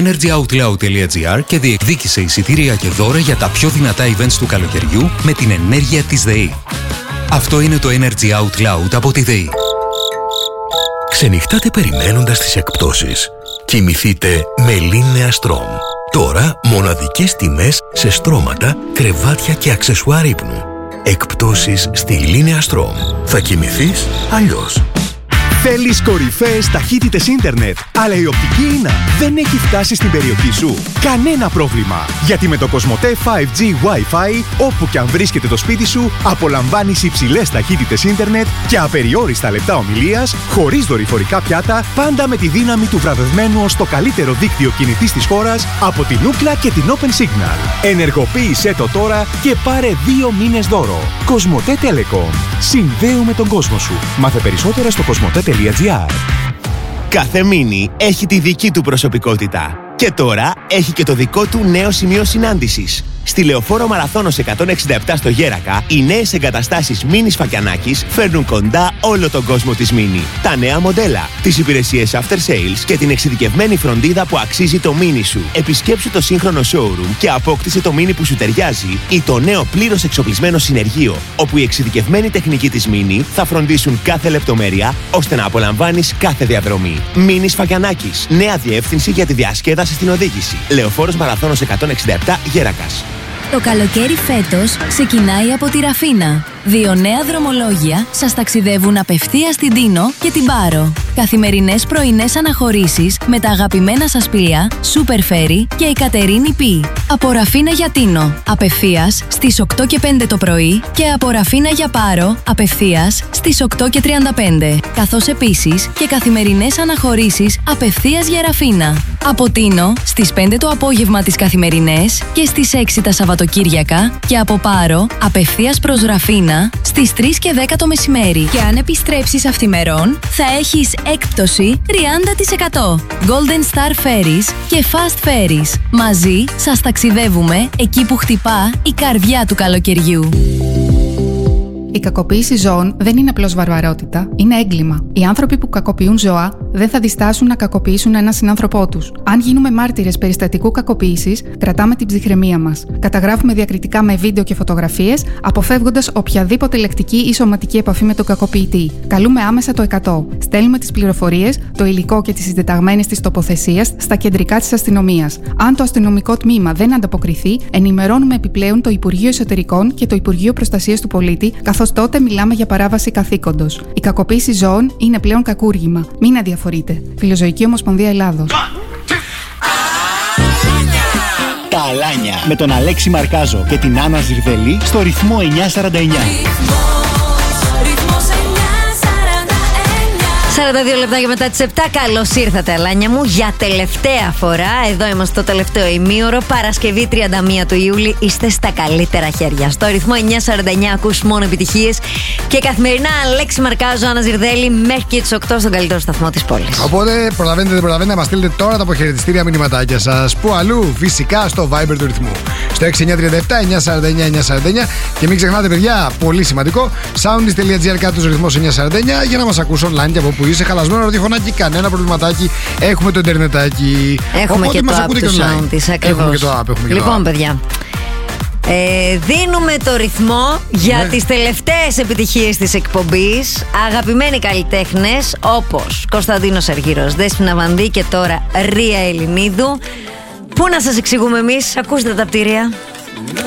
energyoutloud.gr και διεκδίκησε εισιτήρια και δώρα για τα πιο δυνατά events του καλοκαιριού με την ενέργεια της ΔΕΗ. Αυτό είναι το Energy Out Loud από τη ΔΕΗ. Ξενυχτάτε περιμένοντας τις εκπτώσεις. Κοιμηθείτε με Linea Strom. Τώρα μοναδικές τιμές σε στρώματα, κρεβάτια και αξεσουάρ ύπνου. Εκπτώσεις στη Linea Strom. Θα κοιμηθείς αλλιώς. Θέλεις κορυφαίες ταχύτητες ίντερνετ, αλλά η οπτική ίνα δεν έχει φτάσει στην περιοχή σου? Κανένα πρόβλημα, γιατί με το Cosmote 5G Wi-Fi, όπου και αν βρίσκεται το σπίτι σου, απολαμβάνεις υψηλές ταχύτητες ίντερνετ και απεριόριστα λεπτά ομιλίας, χωρίς δορυφορικά πιάτα, πάντα με τη δύναμη του βραβευμένου ως το καλύτερο δίκτυο κινητής της χώρας από την Ookla και την Open Signal. Ενεργοποίησέ το τώρα και πάρε 2 μήνες δώρο. Cosmote Telecom. Συνδέουμε τον κόσμο σου. Μάθε περισσότερα στο cosmote.gr. Κάθε μίνι έχει τη δική του προσωπικότητα. Και τώρα έχει και το δικό του νέο σημείο συνάντησης. Στη Λεωφόρο Μαραθώνος 167 στο Γέρακα, οι νέες εγκαταστάσεις Μίνι Φακιανάκης φέρνουν κοντά όλο τον κόσμο της Μίνι. Τα νέα μοντέλα, τις υπηρεσίες after sales και την εξειδικευμένη φροντίδα που αξίζει το Μίνι σου. Επισκέψου το σύγχρονο showroom και απόκτησε το Μίνι που σου ταιριάζει ή το νέο πλήρως εξοπλισμένο συνεργείο, όπου οι εξειδικευμένοι τεχνικοί της Μίνι θα φροντίσουν κάθε λεπτομέρεια ώστε να απολαμβάνεις κάθε διαδρομή. Μίνι Φακιανάκης. Νέα διεύθυνση για τη διασκέδαση στην οδήγηση. Λεωφόρος Μαραθώνος 167 Γέρακας. Το καλοκαίρι φέτος ξεκινάει από τη Ραφίνα. 2 νέα δρομολόγια σας ταξιδεύουν απευθείας στην Τίνο και την Πάρο. Καθημερινές πρωινές αναχωρήσεις με τα αγαπημένα σας πλοία Super Ferry και η Κατερίνη Π. Από Ραφίνα για Τίνο, απευθείας στις 8 και 5 το πρωί και από Ραφίνα για Πάρο, απευθείας στις 8 και 35. Καθώς επίσης και καθημερινές αναχωρήσεις απευθείας για Ραφίνα. Από Τίνο στις 5 το απόγευμα τις καθημερινές και στις 6 τα Σαββατοκύριακα και από Πάρο απευθείας προς Ραφίνα στις 3 και 10 το μεσημέρι. Και αν επιστρέψεις αυθημερών, θα έχεις έκπτωση 30%. Golden Star Ferries και Fast Ferries. Μαζί σας ταξιδεύουμε εκεί που χτυπά η καρδιά του καλοκαιριού. Η κακοποίηση ζώων δεν είναι απλώς βαρβαρότητα, είναι έγκλημα. Οι άνθρωποι που κακοποιούν ζώα δεν θα διστάσουν να κακοποιήσουν έναν συνάνθρωπό τους. Αν γίνουμε μάρτυρες περιστατικού κακοποίησης, κρατάμε την ψυχραιμία μας. Καταγράφουμε διακριτικά με βίντεο και φωτογραφίες, αποφεύγοντας οποιαδήποτε λεκτική ή σωματική επαφή με τον κακοποιητή. Καλούμε άμεσα το 100. Στέλνουμε τις πληροφορίες, το υλικό και τις συντεταγμένες της τοποθεσίας στα κεντρικά της αστυνομίας. Αν το αστυνομικό τμήμα δεν ανταποκριθεί, ενημερώνουμε επιπλέον το Υπουργείο Εσωτερικών και το Υπουργείο Προστασίας του Πολίτη, καθώς τότε μιλάμε για παράβαση καθήκοντος. Η κακοποίηση ζώων είναι πλέον κακούργημα. Μην αδιαφορείτε. Φιλοζωική Ομοσπονδία Ελλάδος. Τα Αλάνια με τον Αλέξη Μαρκάζο και την Άννα Ζιρδελή στο ρυθμό 949. 42 λεπτά μετά τις 7. Καλώς ήρθατε, Αλάνια μου, για τελευταία φορά. Εδώ είμαστε το τελευταίο ημίωρο. Παρασκευή 31 του Ιούλη. Είστε στα καλύτερα χέρια. Στο ρυθμό 949 ακούς μόνο επιτυχίες. Και καθημερινά Αλέξη Μαρκάζο, Άννα Ζιρδέλη, μέχρι και τις 8 στον καλύτερο σταθμό της πόλης. Οπότε προλαβαίνετε, δεν προλαβαίνετε να μας στείλετε τώρα τα αποχαιρετιστήρια μηνυματάκια σας. Πού αλλού? Φυσικά στο Viber του ρυθμού. Στο 6937 949 949. Και μην ξεχνάτε, παιδιά, πολύ σημαντικό, soundis.gr κάτω στο ρυθμό 949 για να μας ακούς online και από που είσαι. Χαλασμένο ραδιοφωνάκι, κανένα προβληματάκι. Έχουμε το ιντερνετάκι. Έχουμε και το app του Soundis, ακριβώς. Λοιπόν, παιδιά, δίνουμε το ρυθμό για τις τελευταίες επιτυχίες της εκπομπής. Αγαπημένοι καλλιτέχνες όπως Κωνσταντίνος Αργύρος, Δέσποινα Βανδύ και τώρα Ρία Ελληνίδου. Πού να σας εξηγούμε εμείς, ακούστε τα πτήρια.